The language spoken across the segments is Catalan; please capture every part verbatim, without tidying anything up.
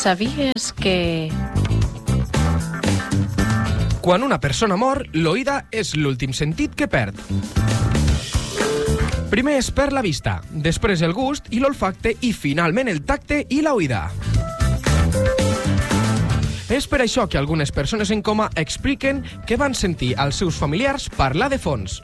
Sabies que... Quan una persona mor, l'oïda és l'últim sentit que perd. Primer es perd la vista, després el gust i l'olfacte i finalment el tacte i l'oïda. És per això que algunes persones en coma expliquen que van sentir als seus familiars parlar de fons.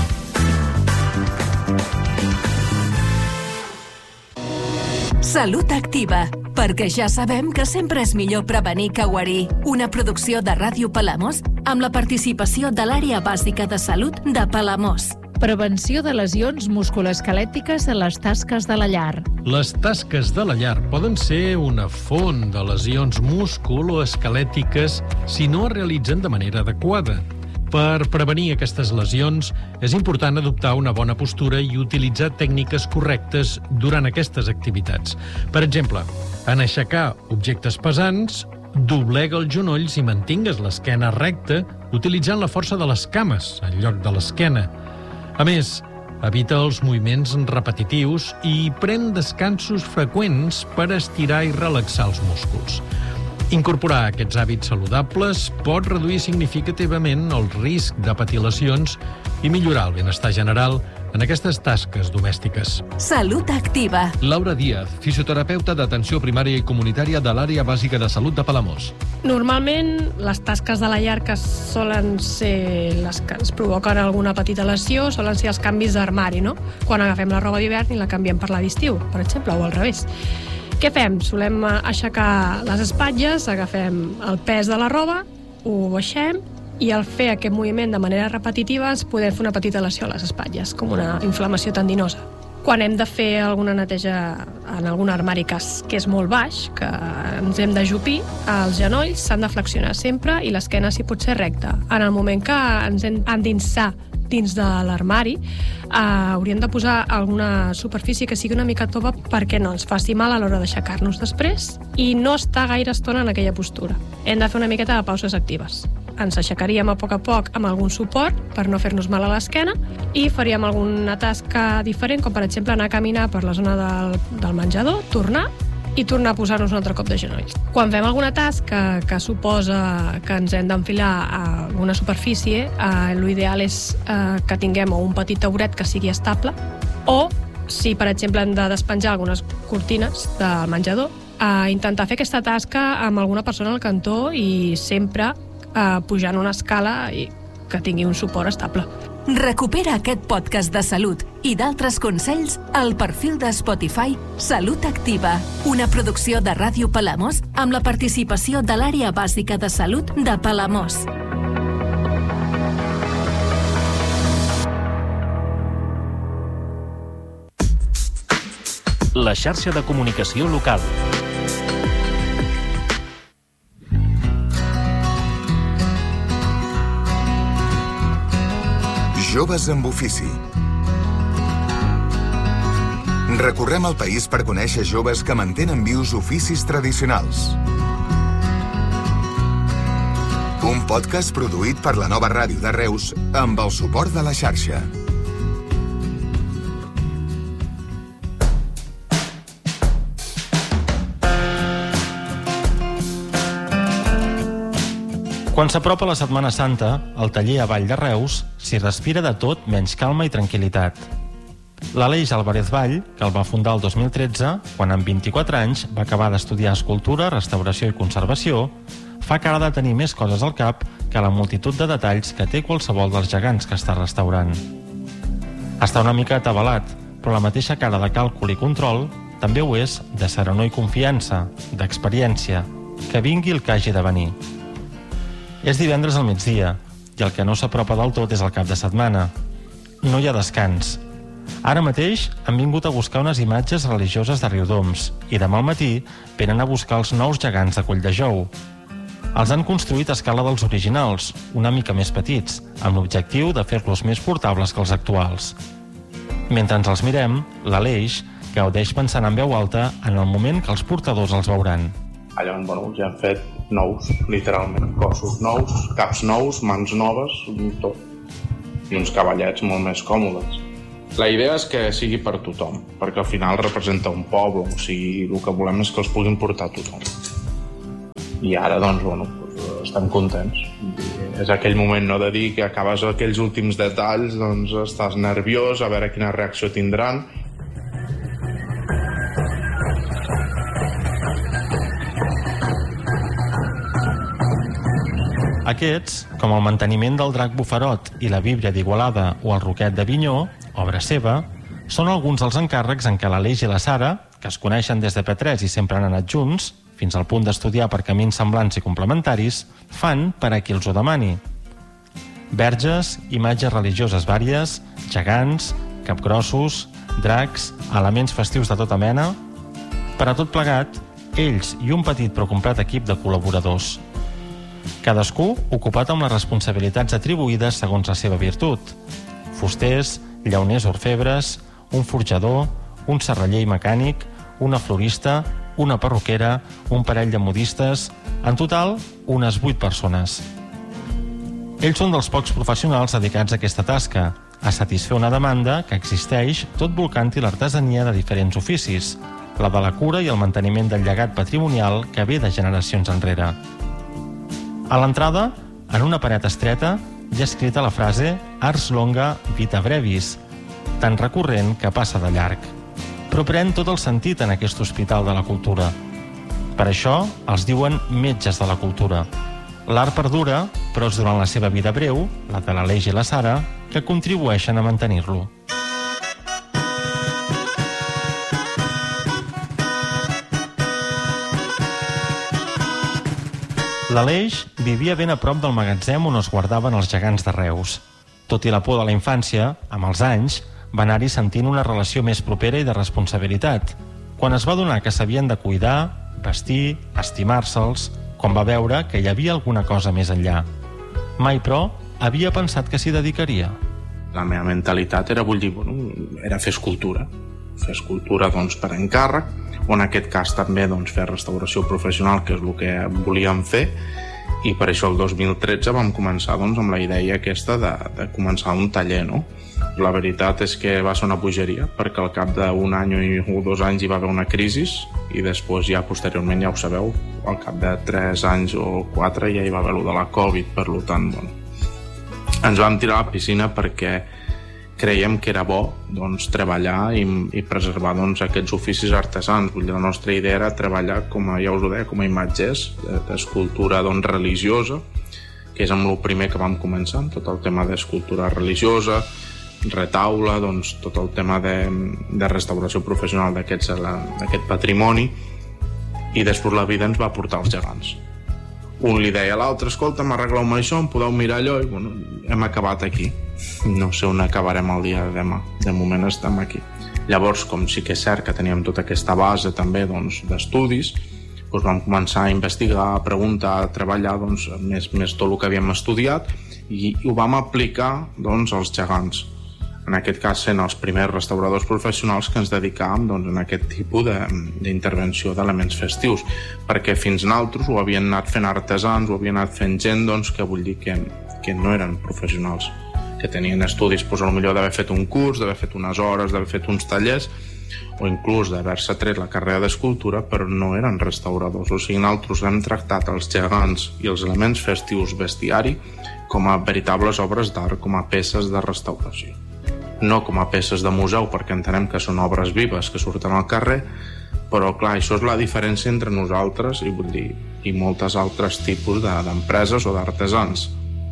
Salut Activa, perquè ja sabem que sempre és millor prevenir que guarir. Una producció de Ràdio Palamós amb la participació de l'Àrea Bàsica de Salut de Palamós. Prevenció de lesions musculoesquelètiques a les tasques de la llar. Les tasques de la llar poden ser una font de lesions musculoesquelètiques si no es realitzen de manera adequada. Per prevenir aquestes lesions, és important adoptar una bona postura i utilitzar tècniques correctes durant aquestes activitats. Per exemple, en aixecar objectes pesants, doblega els genolls i mantingues l'esquena recta utilitzant la força de les cames en lloc de l'esquena. A més, evita els moviments repetitius i pren descansos freqüents per estirar i relaxar els músculs. Incorporar aquests hàbits saludables pot reduir significativament el risc de patir lesions i millorar el benestar general en aquestes tasques domèstiques. Salut Activa. Laura Díaz, fisioterapeuta d'atenció primària i comunitària de l'Àrea Bàsica de Salut de Palamós. Normalment, les tasques de la llar que solen ser les que ens provoquen alguna petita lesió solen ser els canvis d'armari, no? Quan agafem la roba d'hivern i la canviem per la d'estiu, per exemple, o al revés. Què fem? Solem aixecar les espatlles, agafem el pes de la roba, ho baixem i al fer aquest moviment de manera repetitiva ens podem fer una petita lesió a les espatlles, com una inflamació tendinosa. Quan hem de fer alguna neteja en algun armari que és, que és molt baix, que ens hem d'ajupir, els genolls s'han de flexionar sempre i l'esquena s'hi pot ser recta. En el moment que ens hem d'endinsar dins de l'armari, eh, hauríem de posar alguna superfície que sigui una mica tova perquè no ens faci mal a l'hora d'aixecar-nos després i no estar gaire estona en aquella postura. Hem de fer una miqueta de pauses actives. Ens aixecaríem a poc a poc amb algun suport per no fer-nos mal a l'esquena i faríem alguna tasca diferent, com per exemple anar a caminar per la zona del, del menjador, tornar i tornar a posar-nos un altre cop de genolls. Quan fem alguna tasca que suposa que ens hem d'enfilar a alguna superfície, eh, l'ideal és eh, que tinguem o un petit tauret que sigui estable o, si per exemple hem de despenjar algunes cortines del menjador, eh, intentar fer aquesta tasca amb alguna persona al cantó i sempre eh, pujant una escala i que tingui un suport estable. Recupera aquest podcast de salut i d'altres consells al perfil de Spotify Salut Activa, una producció de Ràdio Palamós amb la participació de l'Àrea Bàsica de Salut de Palamós. La xarxa de comunicació local. Joves amb ofici. Recorrem el país per conèixer joves que mantenen vius oficis tradicionals. Un podcast produït per la Nova Ràdio de Reus amb el suport de la xarxa. Quan s'apropa la Setmana Santa, al taller a Vall de Reus s'hi respira de tot menys calma i tranquil·litat. L'Aleix Álvarez Vall, que el va fundar el dos mil tretze, quan amb vint-i-quatre anys va acabar d'estudiar escultura, restauració i conservació, fa cara de tenir més coses al cap que la multitud de detalls que té qualsevol dels gegants que està restaurant. Està una mica atabalat, però la mateixa cara de càlcul i control també ho és de serenor i confiança, d'experiència, que vingui el que hagi de venir. És divendres al migdia, i el que no s'apropa del tot és el cap de setmana. No hi ha descans. Ara mateix han vingut a buscar unes imatges religioses de Riudoms i demà al matí venen a buscar els nous gegants de Colldejou. Els han construït a escala dels originals, una mica més petits, amb l'objectiu de fer-los més portables que els actuals. Mentre ens els mirem, l'Aleix gaudeix pensant en veu alta en el moment que els portadors els veuran. Llavors, bueno, ja han fet nous, literalment, cossos nous, caps nous, mans noves, tot. I uns cavallets molt més còmodes. La idea és que sigui per tothom, perquè al final representa un poble, o sigui, el que volem és que els puguin portar tothom. i ara doncs, bueno, doncs, estem contents. És aquell moment, no?, de dir que acabes aquells últims detalls, doncs estàs nerviós a veure quina reacció tindran. Aquests, com el manteniment del drac bufarot i la Bíblia d'Igualada o el Roquet d'Avinyó, obra seva, són alguns dels encàrrecs en què l'Aleix i la Sara, que es coneixen des de P tres i sempre han anat junts, fins al punt d'estudiar per camins semblants i complementaris, fan per a qui els ho demani. Verges, imatges religioses vàries, gegants, capgrossos, dracs, elements festius de tota mena... Per a tot plegat, ells i un petit però complet equip de col·laboradors. Cadascú ocupat amb les responsabilitats atribuïdes segons la seva virtut. Fusters, llauners orfebres, un forjador, un serraller i mecànic, una florista, una perruquera, un parell de modistes... En total, unes vuit persones. Ells són dels pocs professionals dedicats a aquesta tasca, a satisfer una demanda que existeix tot volcant-hi l'artesania de diferents oficis, la de la cura i el manteniment del llegat patrimonial que ve de generacions enrere. A l'entrada, en una paret estreta, hi ha escrita la frase «Ars longa vita brevis», tan recurrent que passa de llarg. Però pren tot el sentit en aquest hospital de la cultura. Per això els diuen metges de la cultura. L'art perdura, però és durant la seva vida breu, la de l'Aleix i la Sara, que contribueixen a mantenir-lo. L'Aleix vivia ben a prop del magatzem on es guardaven els gegants de Reus. Tot i la por de la infància, amb els anys, va anar-hi sentint una relació més propera i de responsabilitat, quan es va adonar que s'havien de cuidar, vestir, estimar-se'ls, quan va veure que hi havia alguna cosa més enllà. Mai, però, havia pensat que s'hi dedicaria. La meva mentalitat era, vull dir, bueno, era fer escultura. Fer escultura, doncs, per encàrrec, o en aquest cas també doncs, fer restauració professional, que és el que volíem fer, i per això el dos mil tretze vam començar doncs, amb la idea aquesta de, de començar un taller, no? La veritat és que va ser una bogeria, perquè al cap d'un any o dos anys hi va haver una crisi, i després ja posteriorment, ja ho sabeu, al cap de tres anys o quatre ja hi va haver lo de la Covid, per tant, bueno, ens vam tirar a la piscina perquè creiem que era bo doncs, treballar i, i preservar doncs, aquests oficis artesans. Vull dir, la nostra idea era treballar, com a, ja us ho deia, com a imatgers d'escultura doncs, religiosa, que és amb el primer que vam començar, tot el tema d'escultura religiosa, retaula, doncs, tot el tema de, de restauració professional d'aquest patrimoni, i després la vida ens va portar els gegants. Un li deia a l'altre, escolta, m'arregleu-me això, em podeu mirar allò, i bueno, hem acabat aquí. No sé on acabarem el dia de demà. De moment estem aquí. Llavors, com sí que és cert que teníem tota aquesta base també doncs, d'estudis, doncs vam començar a investigar, a preguntar, a treballar doncs, més, més tot el que havíem estudiat i, i ho vam aplicar doncs, als gegants. En aquest cas sent els primers restauradors professionals que ens dedicàvem doncs, en aquest tipus d'intervenció d'elements festius, perquè fins nosaltres ho havien anat fent artesans, ho havien anat fent gent doncs, que vull dir que, que no eren professionals, que tenien estudis doncs, potser d'haver fet un curs, d'haver fet unes hores, d'haver fet uns tallers, o inclús d'haver-se tret la carrera d'escultura, però no eren restauradors. O sigui, nosaltres hem tractat els gegants i els elements festius bestiari com a veritables obres d'art, com a peces de restauració. No com a peces de museu, perquè entenem que són obres vives que surten al carrer, però clar, això és la diferència entre nosaltres i, vull dir, i moltes altres tipus d'empreses o d'artesans.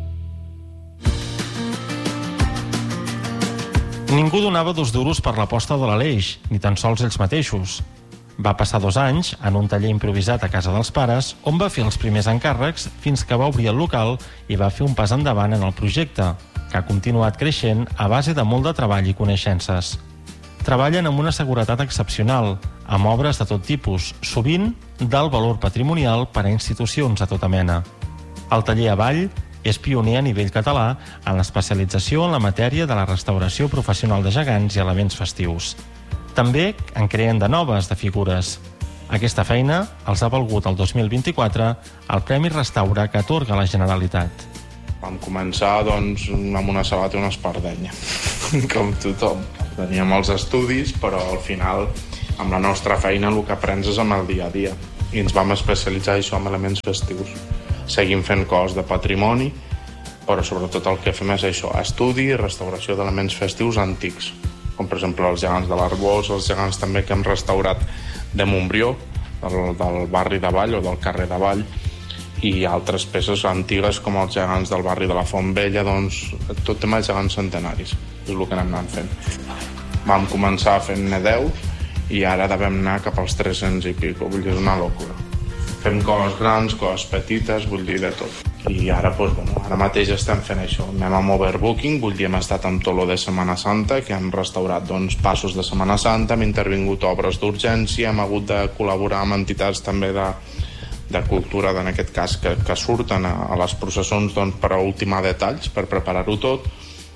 Ningú donava dos duros per l'aposta de l'Aleix, ni tan sols ells mateixos. Va passar dos anys en un taller improvisat a casa dels pares, on va fer els primers encàrrecs fins que va obrir el local i va fer un pas endavant en el projecte, que ha continuat creixent a base de molt de treball i coneixences. Treballen amb una seguretat excepcional, amb obres de tot tipus, sovint d'alt valor patrimonial per a institucions de tota mena. El taller Avall és pioner a nivell català en l'especialització en la matèria de la restauració professional de gegants i elements festius. També en creen de noves, de figures. Aquesta feina els ha valgut el dos mil vint-i-quatre el Premi Restaura que atorga la Generalitat. Vam començar doncs, amb una sabata i una espardenya, com tothom. Teníem els estudis, però al final, amb la nostra feina, el que aprens és amb el dia a dia. i ens vam especialitzar això en elements festius. Seguim fent coses de patrimoni, però sobretot el que fem és això, estudi i restauració d'elements festius antics, com per exemple els gegants de l'Arboç, els gegants també que hem restaurat de Montbrió, del, del barri de Vall o del carrer de Vall, i altres peces antigues com els gegants del barri de la Font Vella, doncs tot tema de gegants centenaris, és el que anem anant fent. Vam començar fent-ne deu i ara devem anar cap als tres-cents i pico, vull dir, és una locura. Fem coses grans, coses petites, vull dir, de tot. I ara, doncs, bueno, ara mateix estem fent això. Anem amb overbooking, vull dir, hem estat amb tot lo de Setmana Santa, que hem restaurat, doncs, passos de Setmana Santa, hem intervingut obres d'urgència, hem hagut de col·laborar amb entitats també de, de cultura, en aquest cas, que, que surten a, a les processons, doncs, per a ultimar detalls, per preparar-ho tot.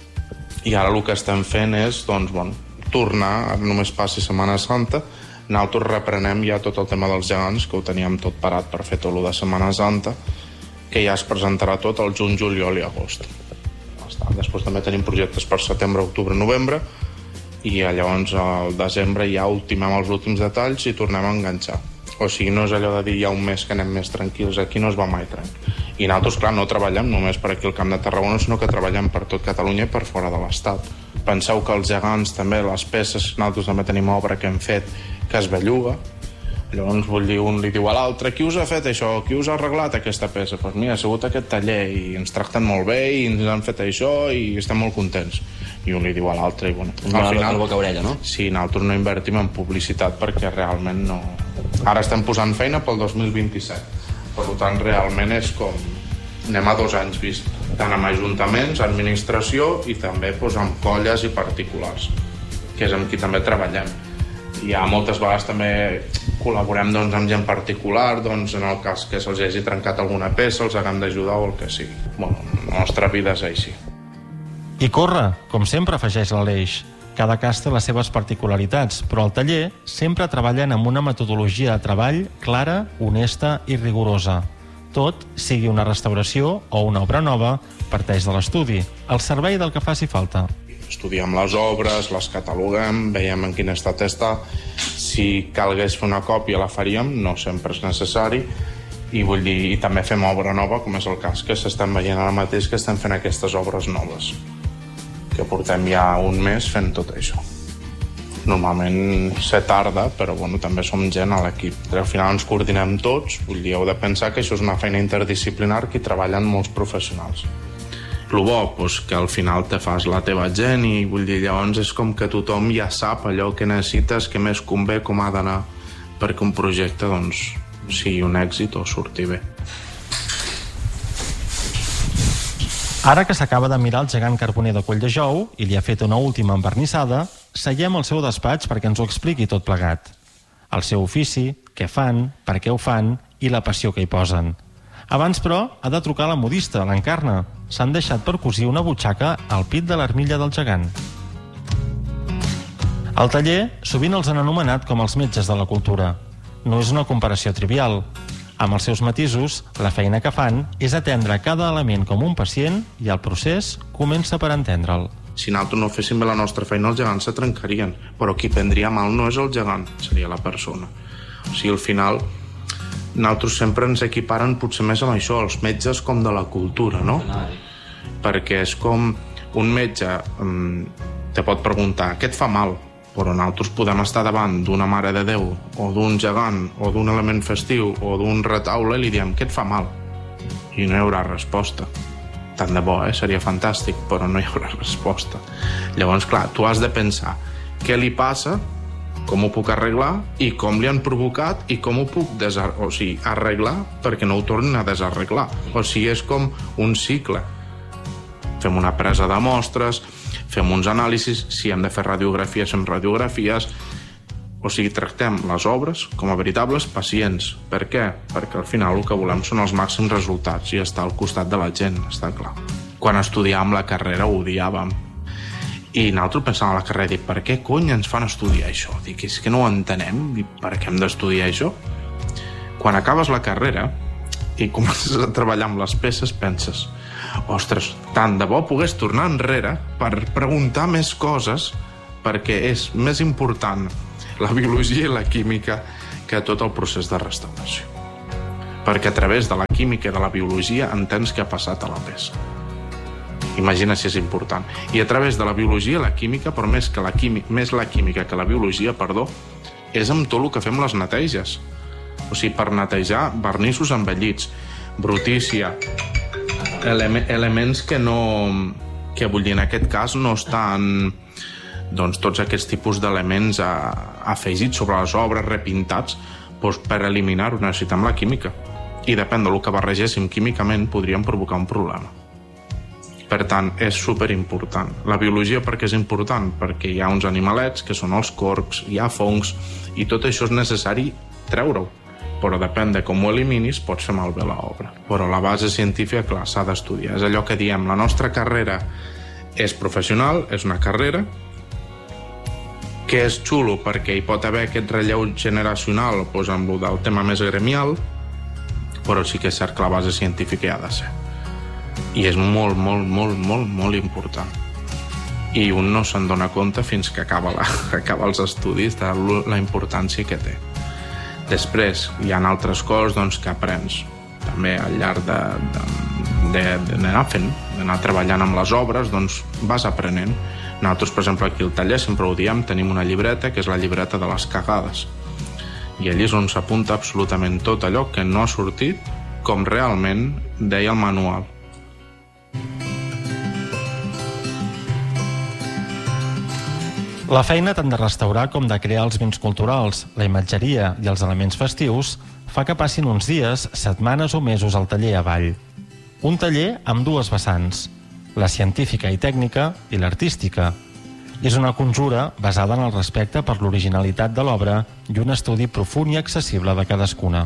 I ara el que estem fent és, doncs, bueno, tornar, ara només passi Setmana Santa, nosaltres reprenem ja tot el tema dels gegants, que ho teníem tot parat per fer tot el de Setmana Santa, que ja es presentarà tot el juny, juliol i agost. Després també tenim projectes per setembre, octubre, novembre, i llavors al desembre ja ultimem els últims detalls i tornem a enganxar. O sigui, no és allò de dir ja un mes que anem més tranquils, aquí no es va mai tranquil. I nosaltres, clar, no treballem només per aquí al Camp de Tarragona, sinó que treballem per tot Catalunya i per fora de l'Estat. Penseu que els gegants també, les peces, nosaltres també tenim obra que hem fet que es belluga. Llavors, vull dir, un li diu a l'altre, qui us ha fet això? Qui us ha arreglat aquesta peça? Doncs pues mira, ha sigut aquest taller i ens tracten molt bé i ens han fet això i estem molt contents. I un li diu a l'altre i bueno... Al final, el boca orella, no? Sí, nosaltres no invertim en publicitat perquè realment no... Ara estem posant feina pel dos mil vint-i-set. Per tant, realment és com... Anem a dos anys vist, tant amb ajuntaments, administració i també doncs, amb colles i particulars, que és amb qui també treballem. I ja moltes vegades també col·laborem doncs, amb gent particular, doncs, en el cas que se'ls hagi trencat alguna peça, els haguem d'ajudar o el que sigui. Bueno, la nostra vida és així. I corre, com sempre afegeix l'Aleix. Cada cas té les seves particularitats, però el taller sempre treballen amb una metodologia de treball clara, honesta i rigorosa. Tot, sigui una restauració o una obra nova, parteix de l'estudi, al servei del que faci falta. Estudiem les obres, les cataloguem, veiem en quin estat està. Si calgués fer una còpia la faríem, no sempre és necessari. I vull dir, i també fem obra nova, com és el cas que s'estan veient ara mateix que estem fent aquestes obres noves. Que portem ja un mes fent tot això. Normalment se tarda, però bueno, també som gent a l'equip. Al final ens coordinem tots, vull dir, heu de pensar que això és una feina interdisciplinar que hi treballen molts professionals. El bo, doncs, que al final te fas la teva gent i vull dir, llavors és com que tothom ja sap allò que necessites, que més convé, com ha d'anar, perquè un projecte doncs, sigui un èxit o surti bé. Ara que s'acaba de mirar el gegant carboner de Colldejou i li ha fet una última envernissada, seiem al seu despatx perquè ens ho expliqui tot plegat. El seu ofici, què fan, per què ho fan i la passió que hi posen. Abans, però, ha de trucar a la modista, l'Encarna. S'han deixat per cosir una butxaca al pit de l'armilla del gegant. Al taller, sovint els han anomenat com els metges de la cultura. No és una comparació trivial. Amb els seus matisos, la feina que fan és atendre cada element com un pacient i el procés comença per entendre'l. Si nosaltres no féssim bé la nostra feina, els gegants se trencarien, però qui prendria mal no és el gegant, seria la persona. O sigui, al final, nosaltres sempre ens equiparen potser més amb això, els metges com de la cultura, no? Perquè és com un metge te pot preguntar, què et fa mal? Però nosaltres podem estar davant d'una Mare de Déu o d'un gegant o d'un element festiu o d'un retaule i li diem, què et fa mal? I no hi haurà resposta. Tant de bo, eh? Seria fantàstic, però no hi haurà resposta. Llavors, clar, tu has de pensar què li passa, com ho puc arreglar i com li han provocat i com ho puc desar... o sigui, arreglar perquè no ho tornin a desarreglar. O sigui, és com un cicle. Fem una presa de mostres, fem uns anàlisis, si hem de fer radiografies, fem radiografies. O sigui, tractem les obres com a veritables pacients. Per què? Perquè al final el que volem són els màxims resultats i estar al costat de la gent, està clar. Quan estudiàvem la carrera ho odiàvem. I nosaltres pensàvem a la carrera, dic, per què cony ens fan estudiar això? Dic, és que no ho entenem, dic, per què hem d'estudiar això? Quan acabes la carrera i comences a treballar amb les peces, penses, ostres, tant de bo pogués tornar enrere per preguntar més coses, perquè és més important la biologia i la química que tot el procés de restauració. Perquè a través de la química i de la biologia entens què ha passat a la peça. Imagina si és important. I a través de la biologia, la química, però més, que la química, més la química que la biologia, perdó, és amb tot el que fem les neteges. O sigui, per netejar vernissos envellits, brutícia, ele elements que no... que vull dir, en aquest cas no estan doncs, tots aquests tipus d'elements afegits sobre les obres, repintats, doncs, per eliminar-ho necessitem la química. I depèn del que barregéssim químicament podríem provocar un problema. Per tant, és superimportant. La biologia per què és important? Perquè hi ha uns animalets que són els corcs, hi ha fongs, i tot això és necessari treure-ho. Però depèn de com ho eliminis, pots fer malbé l'obra. Però la base científica, clar, s'ha d'estudiar. És allò que diem, la nostra carrera és professional, és una carrera, que és xulo perquè hi pot haver aquest relleu generacional doncs, amb el del tema més gremial, però sí que és cert que la base científica hi ha de ser. I és molt, molt, molt, molt, molt important. I un no se'n dona compte fins que acaba, la, acaba els estudis de la importància que té. Després, hi ha altres coses doncs, que aprens també al llarg d'anar fent, d'anar treballant amb les obres, doncs vas aprenent. Nosaltres, per exemple, aquí al taller, sempre ho diem, tenim una llibreta que és la llibreta de les cagades. I allí és on s'apunta absolutament tot allò que no ha sortit com realment deia el manual. La feina tant de restaurar com de crear els béns culturals, la imatgeria i els elements festius fa que passin uns dies, setmanes o mesos al taller avall. Un taller amb dues vessants, la científica i tècnica i l'artística. És una conjura basada en el respecte per l'originalitat de l'obra i un estudi profund i accessible de cadascuna.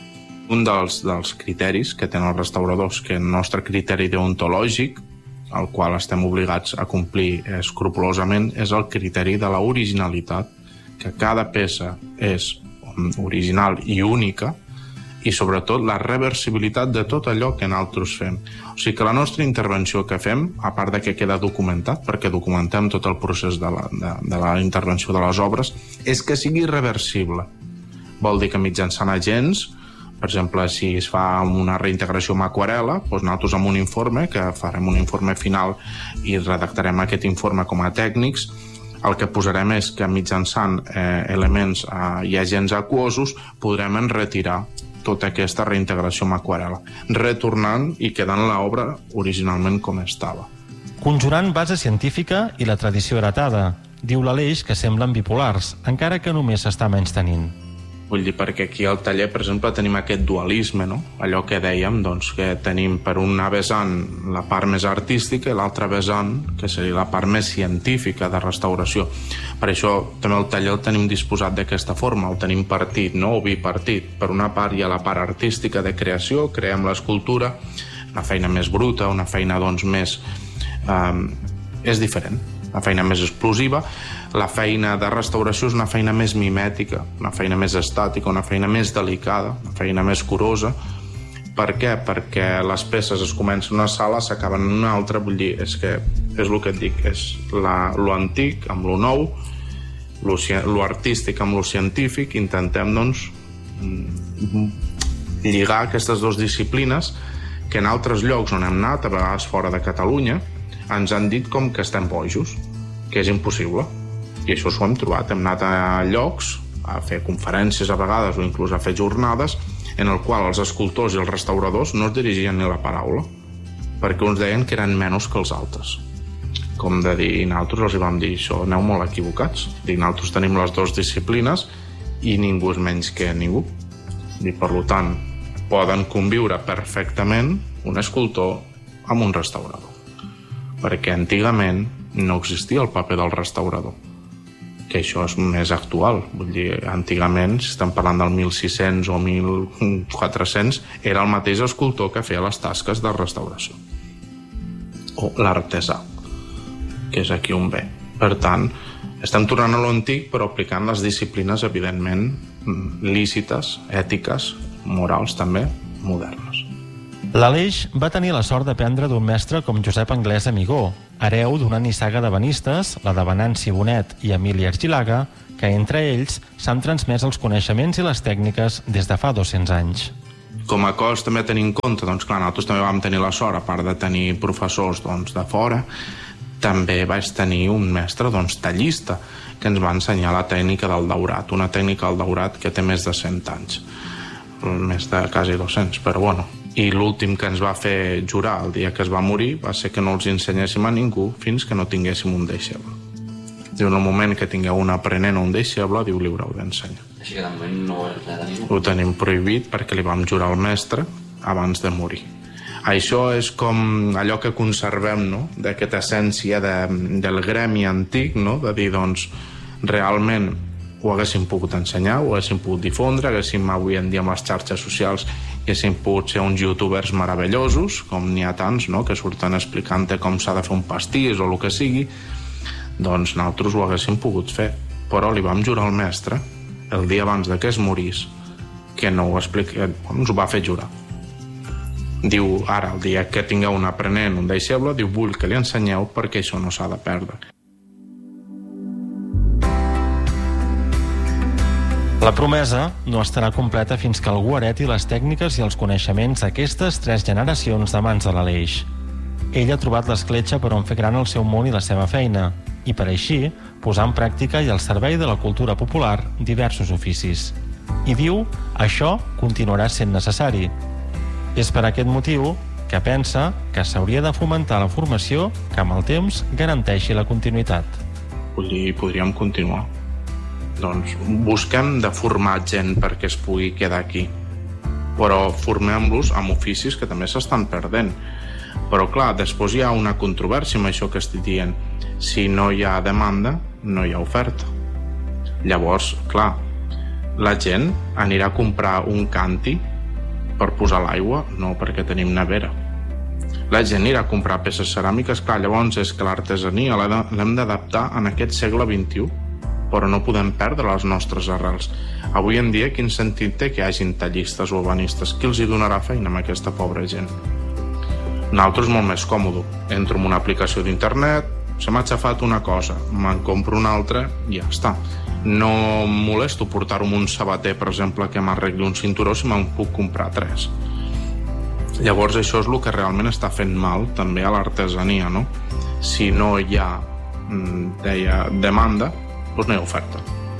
Un dels, dels criteris que tenen els restauradors, que el nostre criteri deontològic, el qual estem obligats a complir escrupolosament, és el criteri de la originalitat, que cada peça és original i única, i sobretot la reversibilitat de tot allò que nosaltres fem. O sigui que la nostra intervenció que fem, a part de que queda documentat, perquè documentem tot el procés de la, de, de la intervenció de les obres, és que sigui reversible. Vol dir que mitjançant agents, per exemple, si es fa una reintegració amb aquarela, doncs nosaltres amb un informe, que farem un informe final i redactarem aquest informe com a tècnics, el que posarem és que mitjançant eh, elements eh, i agents aquosos podrem enretirar tota aquesta reintegració amb aquarela, retornant i quedant l'obra originalment com estava. Conjurant base científica i la tradició heretada, diu l'Aleix que semblen bipolars, encara que només s'està menys tenint. Vull dir, perquè aquí al taller, per exemple, tenim aquest dualisme, no? Allò que dèiem, doncs, que tenim per una vessant la part més artística i l'altra vessant, que seria la part més científica de restauració. Per això també el taller el tenim disposat d'aquesta forma, el tenim partit, no? O bipartit. Per una part hi ha la part artística de creació, creem l'escultura, una feina més bruta, una feina, doncs, més... Eh, és diferent, una feina més explosiva. La feina de restauració és una feina més mimètica, una feina més estàtica, una feina més delicada, una feina més curosa. Per què? Perquè les peces es comencen en una sala, s'acaben en una altra, vull dir, és que és el que et dic, és la, lo antic amb lo nou, lo, lo artístic amb lo científic, intentem, doncs, lligar aquestes dues disciplines que en altres llocs on hem anat, a vegades fora de Catalunya, ens han dit com que estem bojos, que és impossible. I això s'ho hem trobat. Hem anat a llocs a fer conferències a vegades o inclús a fer jornades en el qual els escultors i els restauradors no es dirigien ni la paraula, perquè uns deien que eren menys que els altres. Com de dir, nosaltres els vam dir, això aneu molt equivocats. Dic, nosaltres tenim les dues disciplines i ningú és menys que ningú. I per tant, poden conviure perfectament un escultor amb un restaurador. Perquè antigament no existia el paper del restaurador, que això és més actual. Vull dir, antigament, si estem parlant del mil sis-cents o mil quatre-cents, era el mateix escultor que feia les tasques de restauració. O l'artesà, que és aquí on ve. Per tant, estem tornant a l'antic, però aplicant les disciplines, evidentment, lícites, ètiques, morals també, modernes. L'Aleix va tenir la sort d'aprendre d'un mestre com Josep Anglès Amigó, hereu d'una nissaga d'ebenistes, la de Venanci Bonet i Emili Argilaga, que entre ells s'han transmès els coneixements i les tècniques des de fa dos-cents anys. Com a cos també tenir en compte, doncs clar, nosaltres també vam tenir la sort, a part de tenir professors doncs, de fora, també vaig tenir un mestre doncs, tallista, que ens va ensenyar la tècnica del daurat, una tècnica del daurat que té més de cent anys, més de quasi dos-cents, però bueno. I l'últim que ens va fer jurar el dia que es va morir va ser que no els ensenyéssim a ningú fins que no tinguéssim un deixeble. Diu, en el moment que tingueu un aprenent o un deixeble, diu, li haureu d'ensenyar. Així que de moment no ho tenim. Ho tenim prohibit perquè li vam jurar al mestre abans de morir. Això és com allò que conservem, no?, d'aquesta essència de, del gremi antic, no?, de dir, doncs, realment ho haguéssim pogut ensenyar, ho haguéssim pogut difondre, haguéssim avui en dia amb les xarxes socials haguéssim pogut ser uns youtubers meravellosos, com n'hi ha tants, no?, que surten explicant com s'ha de fer un pastís o el que sigui, doncs nosaltres ho haguéssim pogut fer. Però li vam jurar al mestre, el dia abans de que es morís, que no ho expliqui, ens ho va fer jurar. Diu, ara, el dia que tingueu un aprenent, un deixeble, diu, vull que li ensenyeu perquè això no s'ha de perdre. La promesa no estarà completa fins que algú hereti les tècniques i els coneixements d'aquestes tres generacions de mans de l'Aleix. Ell ha trobat l'escletxa per on fer gran el seu món i la seva feina, i per així posar en pràctica i al servei de la cultura popular diversos oficis. I diu, això continuarà sent necessari. És per aquest motiu que pensa que s'hauria de fomentar la formació que amb el temps garanteixi la continuïtat. Vull dir, podríem continuar. Doncs busquem de formar gent perquè es pugui quedar aquí, però formem-los amb oficis que també s'estan perdent. Però clar, després hi ha una controvèrsia amb això que estic dient. Si no hi ha demanda, no hi ha oferta. Llavors, clar, la gent anirà a comprar un canti per posar l'aigua? No, perquè tenim nevera. La gent anirà a comprar peces ceràmiques? Clar, llavors és que l'artesania l'hem d'adaptar en aquest segle vint-i-u, però no podem perdre les nostres arrels. Avui en dia, quin sentit té que hi hagin tallistes o urbanistes? Qui els hi donarà feina a aquesta pobra gent? Nosaltres molt més còmode. Entro en una aplicació d'internet, se m'ha aixafat una cosa, me'n compro una altra i ja està. No em molesto portar-ho amb un sabater, per exemple, que m'arregli un cinturó si me'n puc comprar tres. Llavors això és el que realment està fent mal també a l'artesania, no? Si no hi ha, deia, demanda, doncs no hi ha oferta.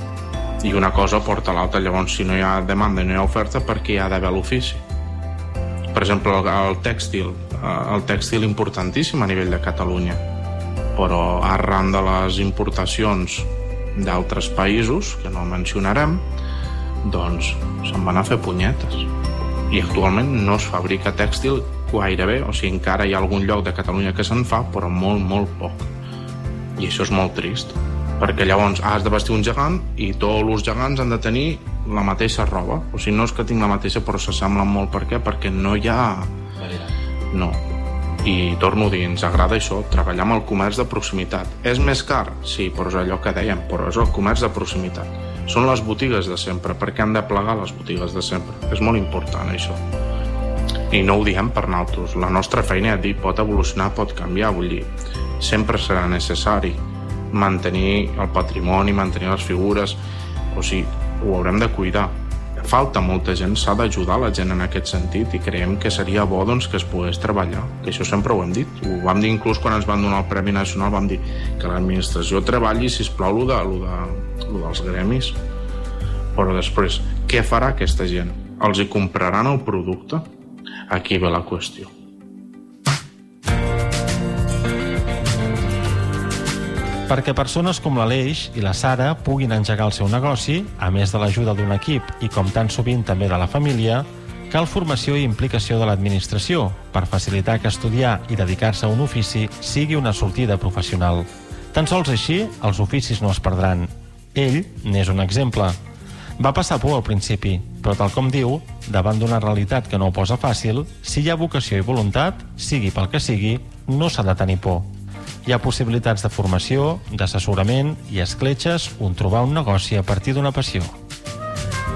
I una cosa porta a l'altra. Llavors, si no hi ha demanda i no hi ha oferta, per què hi ha d'haver l'ofici? Per exemple, el tèxtil. El tèxtil importantíssim a nivell de Catalunya. Però arran de les importacions d'altres països, que no mencionarem, doncs se'n van a fer punyetes. I actualment no es fabrica tèxtil gairebé, o sigui, encara hi ha algun lloc de Catalunya que se'n fa, però molt, molt poc. I això és molt trist. Perquè llavors has de vestir un gegant i tots els gegants han de tenir la mateixa roba. O sigui, no és que tinc la mateixa, però s'assemblen molt. Per què? Perquè no hi ha... No. I torno a dir, ens agrada això, treballar amb el comerç de proximitat. És més car? Sí, però és allò que dèiem, però és el comerç de proximitat. Són les botigues de sempre, perquè han de plegar les botigues de sempre. És molt important, això. I no ho diem per nosaltres. La nostra feina, ja et dic, pot evolucionar, pot canviar, vull dir, sempre serà necessari mantenir el patrimoni, mantenir les figures, o sigui, ho haurem de cuidar. Falta molta gent, s'ha d'ajudar la gent en aquest sentit i creiem que seria bo doncs, que es pogués treballar, que això sempre ho hem dit. Ho vam dir inclús quan ens van donar el Premi Nacional, vam dir que l'administració treballi, sisplau, lo, de, lo, de, lo dels gremis. Però després, què farà aquesta gent? Els hi compraran el producte? Aquí ve la qüestió. Perquè persones com l'Aleix i la Sara puguin engegar el seu negoci, a més de l'ajuda d'un equip i com tan sovint també de la família, cal formació i implicació de l'administració per facilitar que estudiar i dedicar-se a un ofici sigui una sortida professional. Tan sols així, els oficis no es perdran. Ell n'és un exemple. Va passar por al principi, però tal com diu, davant d'una realitat que no ho posa fàcil, si hi ha vocació i voluntat, sigui pel que sigui, no s'ha de tenir por. Hi ha possibilitats de formació, d'assessorament i escletxes on trobar un negoci a partir d'una passió.